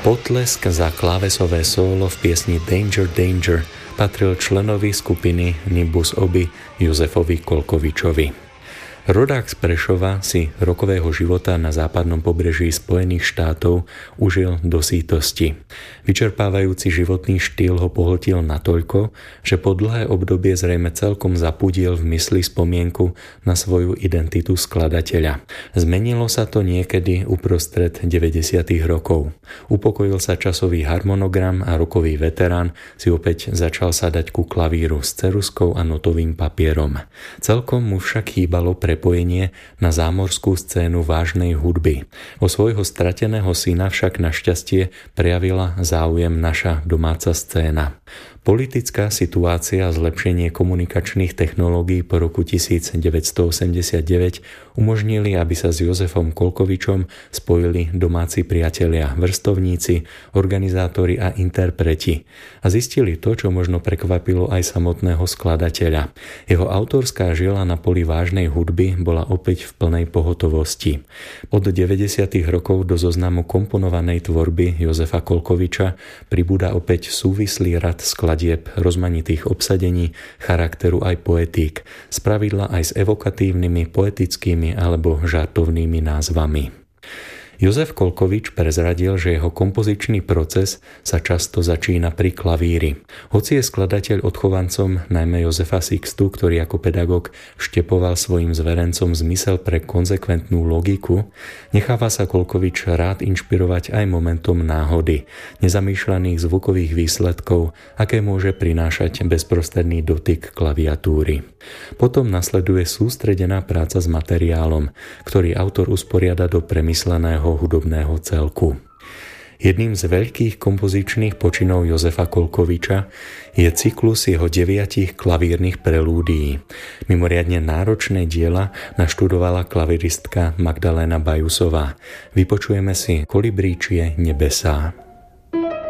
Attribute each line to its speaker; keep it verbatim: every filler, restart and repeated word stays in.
Speaker 1: Potlesk za klávesové sólo v piesni Danger Danger patril členovi skupiny Nimbus Oby Jozefovi Kolkovičovi. Rodák z Prešova si rokového života na západnom pobreží Spojených štátov užil do sítosti. Vyčerpávajúci životný štýl ho pohltil natoľko, že po dlhé obdobie zrejme celkom zapudil v mysli spomienku na svoju identitu skladateľa. Zmenilo sa to niekedy uprostred deväťdesiatych rokov. Upokojil sa časový harmonogram a rokový veterán si opäť začal sadať ku klavíru s ceruskou a notovým papierom. Celkom mu však chýbalo pre prepojenie na zámorskú scénu vážnej hudby. O svojho strateného syna však našťastie prejavila záujem naša domáca scéna. Politická situácia a zlepšenie komunikačných technológií po roku devätnásťstoosemdesiatdeväť umožnili, aby sa s Jozefom Kolkovičom spojili domáci priatelia, vrstovníci, organizátori a interpreti a zistili to, čo možno prekvapilo aj samotného skladateľa. Jeho autorská žila na poli vážnej hudby bola opäť v plnej pohotovosti. Od deväťdesiatych rokov do zoznamu komponovanej tvorby Jozefa Kolkoviča pribúda opäť súvislý rad skladieb rozmanitých obsadení, charakteru aj poetík, spravidla aj s evokatívnymi, poetickými alebo žartovnými názvami. Jozef Kolkovič prezradil, že jeho kompozičný proces sa často začína pri klavíri. Hoci je skladateľ odchovancom najmä Jozefa Sixtu, ktorý ako pedagóg vštepoval svojim zverencom zmysel pre konzekventnú logiku, necháva sa Kolkovič rád inšpirovať aj momentom náhody, nezamýšľaných zvukových výsledkov, aké môže prinášať bezprostredný dotyk klaviatúry. Potom nasleduje sústredená práca s materiálom, ktorý autor usporiada do premysleného hudobného celku. Jedným z veľkých kompozičných počinov Jozefa Kolkoviča je cyklus jeho deviatich klavírnych prelúdií. Mimoriadne náročné diela naštudovala klaviristka Magdaléna Bajusová. Vypočujeme si Kolibríčie nebesá.